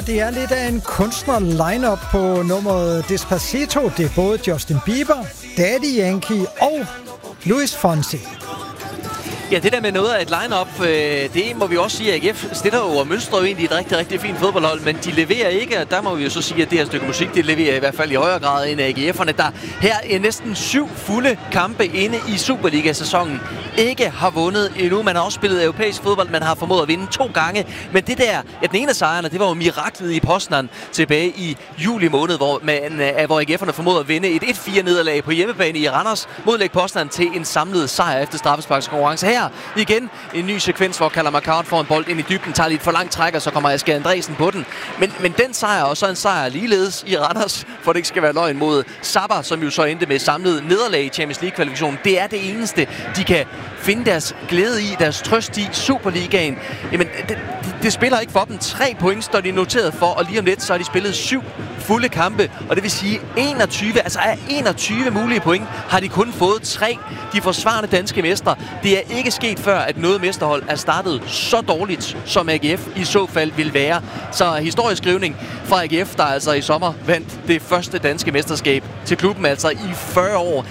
det er lidt af en kunstner-lineup på nummeret Despacito. Det er både Justin Bieber, Daddy Yankee og Luis Fonsi. Ja, det der med noget af et line-up, det må vi også sige, at AGF stiller jo og mønstrer jo egentlig et rigtig, rigtig fint fodboldhold, men de leverer ikke, og der må vi jo så sige, at det her stykke musik, det leverer i hvert fald i højere grad end AGF'erne, der her er næsten 7 fulde kampe inde i Superliga-sæsonen ikke har vundet endnu. Man har også spillet europæisk fodbold, man har formået at vinde 2 gange, men det der, ja, den ene af sejrene, det var jo miraklet i Poznan tilbage i juli måned, hvor AGF'erne formåede at vinde et 1-4 nederlag på hjemmebane i Randers mod Lech Poznan til en samlet sejr efter straffesparkskonkurrence. Her igen en ny sekvens, hvor Callum McCart får en bold ind i dybden, tager lidt for langt træk, og så kommer Asger Andresen på den. Men den sejr, og så en sejr ligeledes i Randers, for det ikke skal være løgn, mod Sabah, som jo så endte med samlet nederlag i Champions League-kvalifikationen. Det er det eneste, de kan finde deres glæde i, deres trøst i Superligaen. Jamen, det spiller ikke for dem. 3 point står de noteret for, og lige om lidt, så har de spillet 7 fulde kampe, og det vil sige 21, altså af 21 mulige point, har de kun fået 3. De forsvarende danske mestre. Det er ikke sket før, at noget mesterhold er startet så dårligt, som AGF i så fald vil være. Så historieskrivning fra AGF, der altså i sommer vandt det første danske mesterskab til klubben, altså i 40 år.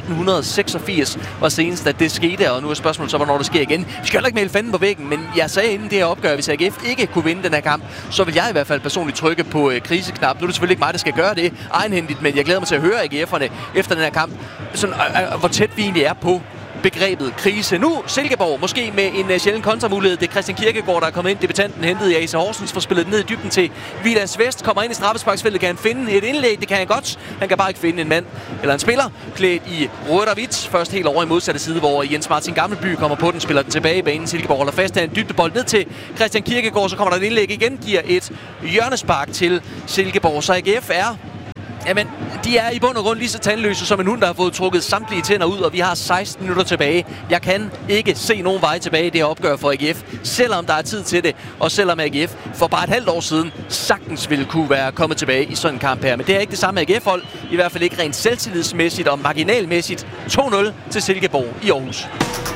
1986 var senest, at det skete, og nu er spørgsmålet så, hvornår det sker igen. Vi skal heller ikke male fanden på væggen, men jeg sagde inden det her opgør, hvis AGF ikke kunne vinde den her kamp, så vil jeg i hvert fald personligt trykke på kriseknap. Nu er det selvfølgelig ikke mig, der skal gøre det egenhændigt, men jeg glæder mig til at høre AGF'erne efter den her kamp, sådan, hvor tæt vi egentlig er på begrebet krise. Nu Silkeborg, måske med en sjælden kontramulighed. Det er Christian Kierkegaard, der er kommet ind. Debutanten hentet i AC Horsens, får spillet ned i dybden til Vilas Vest. Kommer ind i straffesparksfeltet, kan han finde et indlæg. Det kan han godt. Han kan bare ikke finde en mand eller en spiller klædt i rødt og hvidt. Først helt over i modsatte side, hvor Jens Martin Gammelby kommer på den, spiller den tilbage i banen. Silkeborg holder fast af en dybdebold ned til Christian Kierkegaard. Så kommer der et indlæg igen, giver et hjørnespark til Silkeborg. Så AGF er... Jamen, de er i bund og grund lige så tandløse som en hund, der har fået trukket samtlige tænder ud, og vi har 16 minutter tilbage. Jeg kan ikke se nogen vej tilbage i det her opgør for AGF, selvom der er tid til det, og selvom AGF for bare et halvt år siden sagtens ville kunne være kommet tilbage i sådan en kamp her. Men det er ikke det samme AGF-hold, i hvert fald ikke rent selvtillidsmæssigt og marginalmæssigt. 2-0 til Silkeborg i Aarhus.